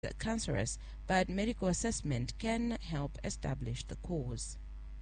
cancerous, but medical assessment can help establish the cause.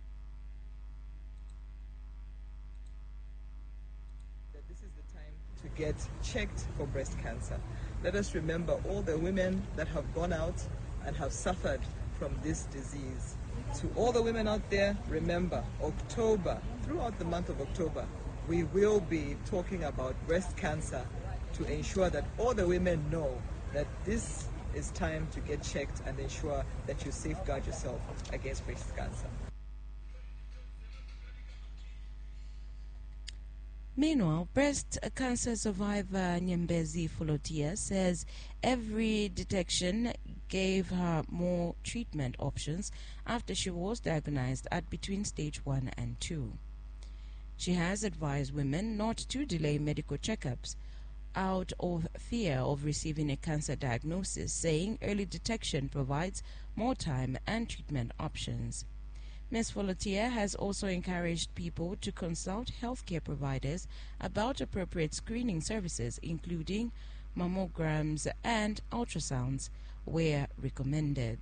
That this is the time to get checked for breast cancer. Let us remember all the women that have gone out and have suffered from this disease. To all the women out there, remember, October, throughout the month of October, we will be talking about breast cancer to ensure that all the women know that this is time to get checked and ensure that you safeguard yourself against breast cancer. Meanwhile, breast cancer survivor Nyembezi Folotia says every detection gave her more treatment options after she was diagnosed at between stage 1 and 2. She has advised women not to delay medical checkups out of fear of receiving a cancer diagnosis, saying early detection provides more time and treatment options. Ms. Folotia has also encouraged people to consult healthcare providers about appropriate screening services, including mammograms and ultrasounds, where recommended.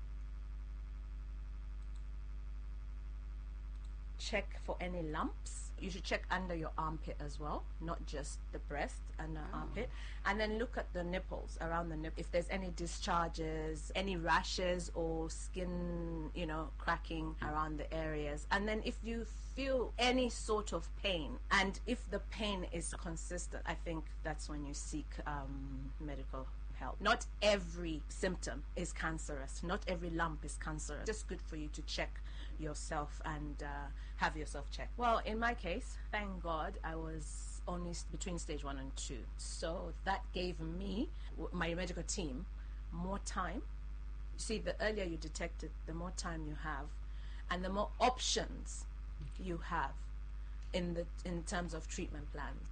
Check for any lumps. You should check under your armpit as well, not just the breast and the armpit. And then look at the nipples, around the nipple. If there's any discharges, any rashes or skin, cracking around the areas. And then if you feel any sort of pain, and if the pain is consistent, I think that's when you seek medical help. Not every symptom is cancerous. Not every lump is cancerous. Just good for you to check yourself and have yourself checked. Well, in my case, thank God, I was only between stage 1 and 2. So that gave me, my medical team, more time. You see, the earlier you detect it, the more time you have, and the more options you have in terms of treatment plans.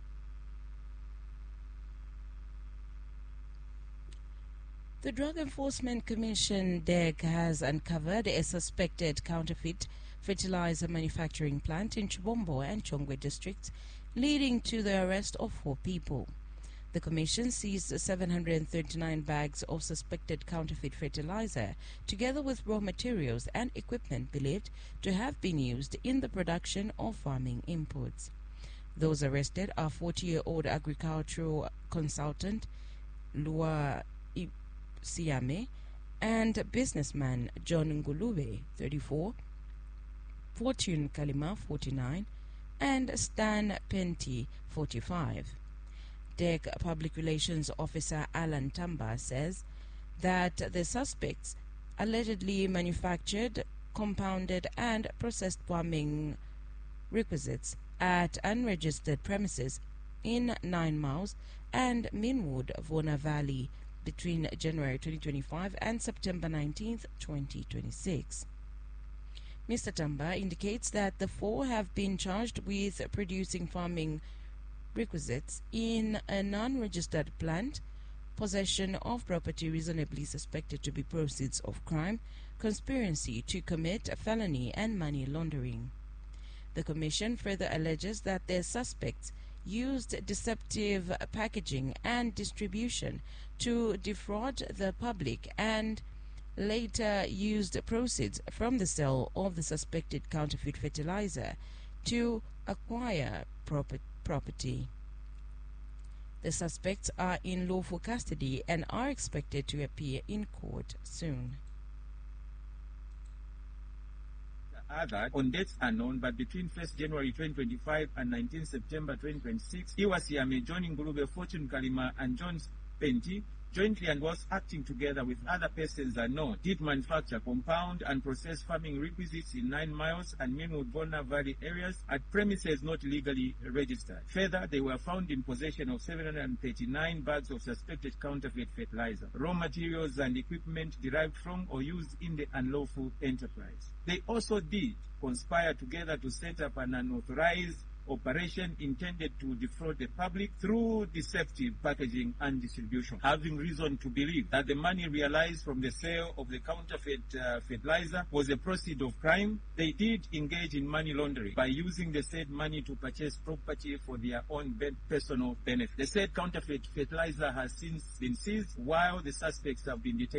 The Drug Enforcement Commission, DEC, has uncovered a suspected counterfeit fertilizer manufacturing plant in Chibombo and Chongwe districts, leading to the arrest of 4 people. The Commission seized 739 bags of suspected counterfeit fertilizer, together with raw materials and equipment believed to have been used in the production of farming inputs. Those arrested are 40-year-old agricultural consultant Lua Siame and businessman John Ngulube, 34, Fortune Kalima, 49, and Stan Penty, 45. DEC Public Relations Officer Alan Tamba says that the suspects allegedly manufactured, compounded, and processed farming requisites at unregistered premises in 9 Miles and Minwood, Vona Valley, between January 2025 and September 19, 2026. Mr. Tamba indicates that the 4 have been charged with producing farming requisites in a non-registered plant, possession of property reasonably suspected to be proceeds of crime, conspiracy to commit a felony, and money laundering. The Commission further alleges that their suspects used deceptive packaging and distribution to defraud the public and later used proceeds from the sale of the suspected counterfeit fertilizer to acquire property. The suspects are in lawful custody and are expected to appear in court soon. Others on dates unknown, but between 1st January 2025 and 19 September 2026, Iwasiame, John Ngulube, Fortune Kalima, and John Penty, jointly and whilst acting together with other persons unknown, did manufacture, compound, and process farming requisites in 9 Miles and Minwood Bona Valley areas at premises not legally registered. Further, they were found in possession of 739 bags of suspected counterfeit fertilizer, raw materials and equipment derived from or used in the unlawful enterprise. They also did conspire together to set up an unauthorized operation intended to defraud the public through deceptive packaging and distribution. Having reason to believe that the money realized from the sale of the counterfeit fertilizer was a proceed of crime, they did engage in money laundering by using the said money to purchase property for their own personal benefit. The said counterfeit fertilizer has since been seized, while the suspects have been detained